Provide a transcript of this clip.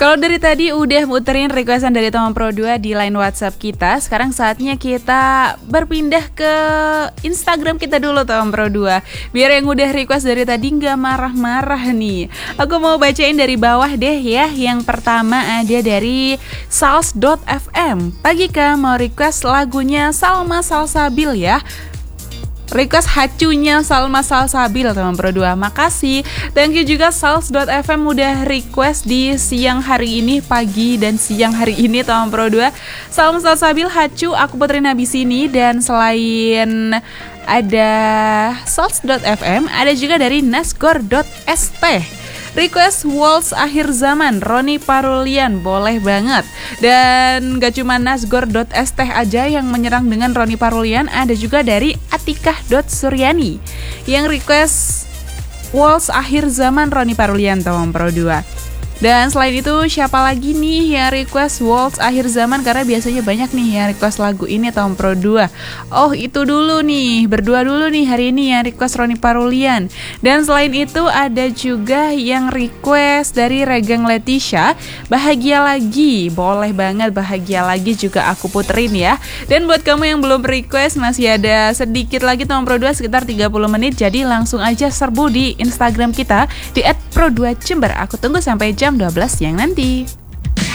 Kalau dari tadi udah muterin requestan dari teman Pro 2 di line WhatsApp kita, sekarang saatnya kita berpindah ke Instagram kita dulu teman Pro 2. Biar yang udah request dari tadi nggak marah-marah nih. Aku mau bacain dari bawah deh ya. Yang pertama ada dari Sals.fm. Pagi Kak, mau request lagunya Salma Salsabil ya. Request hacunya Salma Salsabil teman Pro 2. Makasih. Thank you juga Sals.fm udah request di siang hari ini, pagi dan siang hari ini teman Pro 2. Salma Salsabil hacu aku puterin habis ini. Dan selain ada Sals.fm, ada juga dari Nasgor.st. Request Waltz Akhir Zaman Roni Parulian, boleh banget. Dan gak cuma Nasgor.st aja yang menyerang dengan Roni Parulian, ada juga dari Atikah.suryani yang request Waltz Akhir Zaman Roni Parulian teman Pro 2. Dan selain itu siapa lagi nih yang request Waltz Akhir Zaman, karena biasanya banyak nih yang request lagu ini tahun Pro 2. Oh itu dulu nih, berdua dulu nih hari ini yang request Roni Parulian. Dan selain itu ada juga yang request dari Regang Leticia, Bahagia Lagi. Boleh banget, Bahagia Lagi juga aku puterin ya. Dan buat kamu yang belum request, masih ada sedikit lagi tahun Pro 2, sekitar 30 menit. Jadi langsung aja serbu di Instagram kita di @pro2jember. Aku tunggu sampai jam 12 siang nanti.